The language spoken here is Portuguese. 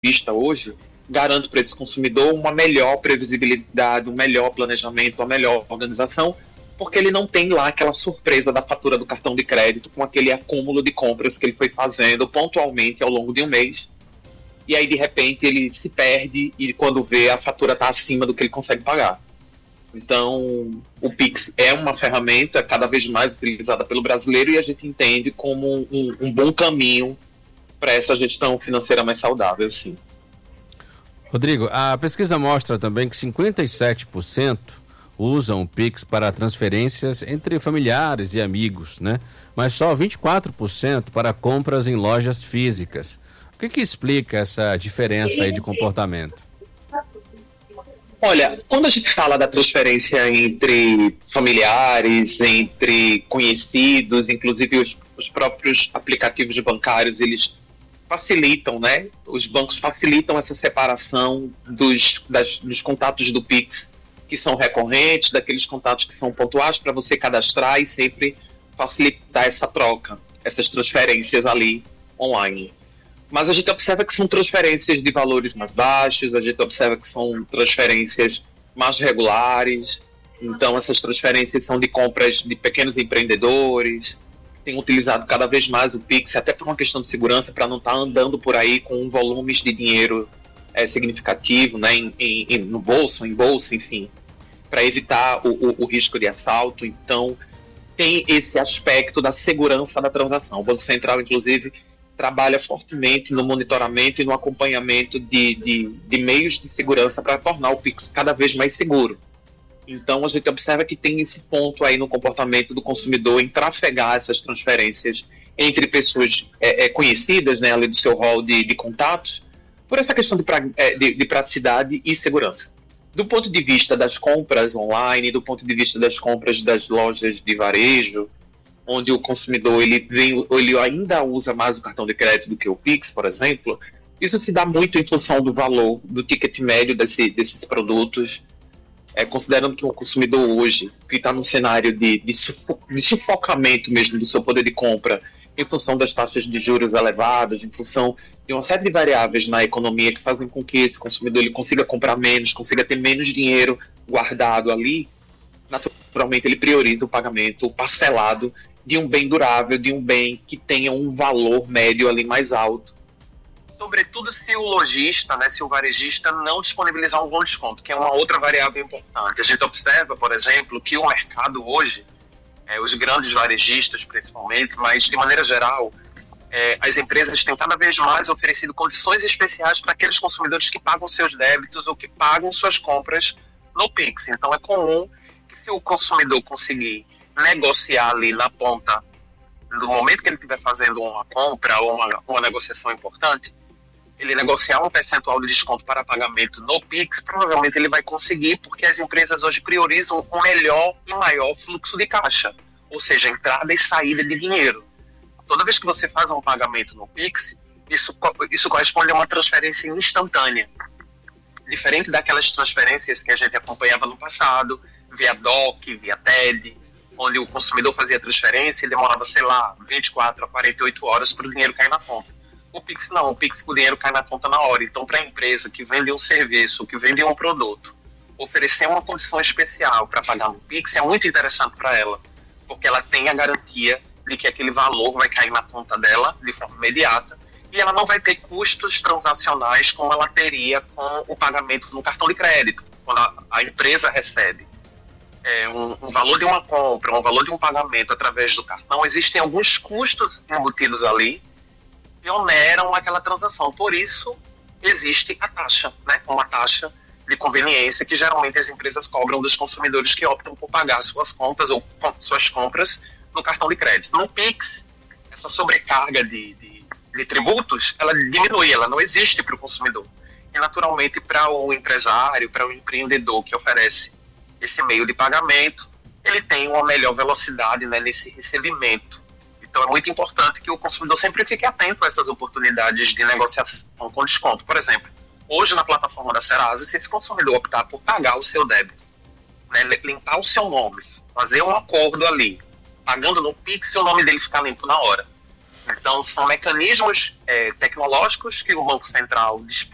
vista hoje garante para esse consumidor uma melhor previsibilidade, um melhor planejamento, uma melhor organização, porque ele não tem lá aquela surpresa da fatura do cartão de crédito com aquele acúmulo de compras que ele foi fazendo pontualmente ao longo de um mês. E aí, de repente, ele se perde e quando vê, a fatura está acima do que ele consegue pagar. Então, o Pix é uma ferramenta cada vez mais utilizada pelo brasileiro e a gente entende como um bom caminho para essa gestão financeira mais saudável, sim. Rodrigo, a pesquisa mostra também que 57% usam o Pix para transferências entre familiares e amigos, né? Mas só 24% para compras em lojas físicas. O que explica essa diferença aí de comportamento? Olha, quando a gente fala da transferência entre familiares, entre conhecidos, inclusive os próprios aplicativos bancários, eles facilitam, né? Os bancos facilitam essa separação dos contatos do Pix que são recorrentes, daqueles contatos que são pontuais, para você cadastrar e sempre facilitar essa troca, essas transferências ali online. Mas a gente observa que são transferências de valores mais baixos, a gente observa que são transferências mais regulares, então essas transferências são de compras de pequenos empreendedores, tem utilizado cada vez mais o Pix, até por uma questão de segurança, para não estar andando por aí com volumes de dinheiro significativo, né, no bolso, em bolsa, enfim, para evitar o risco de assalto. Então, tem esse aspecto da segurança da transação. O Banco Central, inclusive, trabalha fortemente no monitoramento e no acompanhamento de meios de segurança para tornar o Pix cada vez mais seguro. Então, a gente observa que tem esse ponto aí no comportamento do consumidor em trafegar essas transferências entre pessoas conhecidas, né, ali do seu rol de contatos, por essa questão de praticidade e segurança. Do ponto de vista das compras online, do ponto de vista das compras das lojas de varejo, onde o consumidor ele ainda usa mais o cartão de crédito do que o Pix, por exemplo, isso se dá muito em função do valor, do ticket médio desses produtos, considerando que o consumidor hoje, que está num cenário de sufocamento mesmo do seu poder de compra, em função das taxas de juros elevadas, em função de uma série de variáveis na economia que fazem com que esse consumidor ele consiga comprar menos, consiga ter menos dinheiro guardado ali, naturalmente ele prioriza o pagamento parcelado de um bem durável, de um bem que tenha um valor médio ali mais alto. Sobretudo se o lojista, né, se o varejista não disponibilizar um bom desconto, que é uma outra variável importante. A gente observa, por exemplo, que o mercado hoje, os grandes varejistas principalmente, mas de maneira geral, as empresas têm cada vez mais oferecido condições especiais para aqueles consumidores que pagam seus débitos ou que pagam suas compras no Pix. Então é comum que, se o consumidor conseguir negociar ali na ponta, no momento que ele estiver fazendo uma compra ou uma negociação importante, ele negociar um percentual de desconto para pagamento no Pix, provavelmente ele vai conseguir, porque as empresas hoje priorizam um melhor e maior fluxo de caixa, ou seja, entrada e saída de dinheiro. Toda vez que você faz um pagamento no Pix, isso corresponde a uma transferência instantânea, diferente daquelas transferências que a gente acompanhava no passado, via DOC, via TED, onde o consumidor fazia a transferência e demorava, 24 a 48 horas para o dinheiro cair na conta. O Pix não, o Pix o dinheiro cai na conta na hora. Então, para a empresa que vende um serviço, que vende um produto, oferecer uma condição especial para pagar no Pix é muito interessante para ela, porque ela tem a garantia de que aquele valor vai cair na conta dela de forma imediata e ela não vai ter custos transacionais como ela teria com o pagamento no cartão de crédito, quando a empresa recebe um valor de uma compra, um valor de um pagamento através do cartão. Existem alguns custos embutidos ali que oneram aquela transação. Por isso, existe a taxa, né? Uma taxa de conveniência que geralmente as empresas cobram dos consumidores que optam por pagar suas contas ou suas compras no cartão de crédito. No Pix, essa sobrecarga de tributos, ela diminui, ela não existe para o consumidor. E, naturalmente, para o empresário, para o empreendedor que oferece esse meio de pagamento, ele tem uma melhor velocidade, né, nesse recebimento. Então é muito importante que o consumidor sempre fique atento a essas oportunidades de negociação com desconto. Por exemplo, hoje na plataforma da Serasa, se esse consumidor optar por pagar o seu débito, né, limpar o seu nome, fazer um acordo ali, pagando no Pix, e o nome dele ficar limpo na hora. Então são mecanismos tecnológicos que o Banco Central dispõe